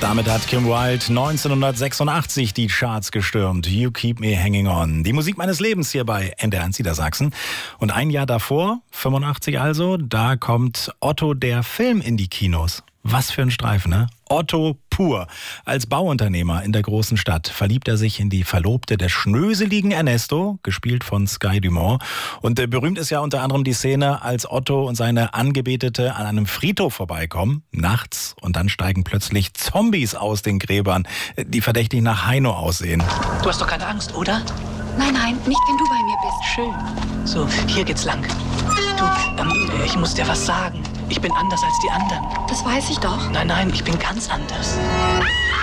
Damit hat Kim Wilde 1986 die Charts gestürmt. You Keep Me Hanging On. Die Musik meines Lebens hier bei NDR1 Niedersachsen. Und ein Jahr davor, 85 also, da kommt Otto der Film in die Kinos. Was für ein Streifen, ne? Otto pur. Als Bauunternehmer in der großen Stadt verliebt er sich in die Verlobte des schnöseligen Ernesto, gespielt von Sky Dumont. Und berühmt ist ja unter anderem die Szene, als Otto und seine Angebetete an einem Friedhof vorbeikommen, nachts, und dann steigen plötzlich Zombies aus den Gräbern, die verdächtig nach Heino aussehen. Du hast doch keine Angst, oder? Nein, nein, nicht wenn du bei mir bist. Schön. So, hier geht's lang. Du, ich muss dir was sagen. Ich bin anders als die anderen. Das weiß ich doch. Nein, nein, ich bin ganz anders.